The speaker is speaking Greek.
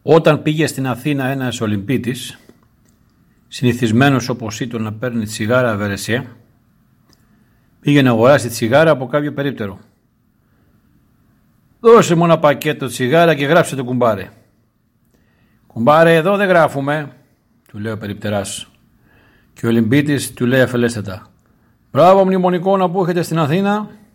Όταν πήγε στην Αθήνα ένας Ολυμπίτης, συνηθισμένος όπως ήταν να παίρνει τσιγάρα Βερεσέ, πήγε να αγοράσει τσιγάρα από κάποιο περίπτερο. «Δώσε μου ένα πακέτο τσιγάρα και γράψε το κουμπάρε». «Κουμπάρε, εδώ δεν γράφουμε», του λέει ο περιπτεράς. Και ο Ολυμπίτης του λέει αφελέστατα: «Μπράβο μνημονικόνα που έχετε στην Αθήνα,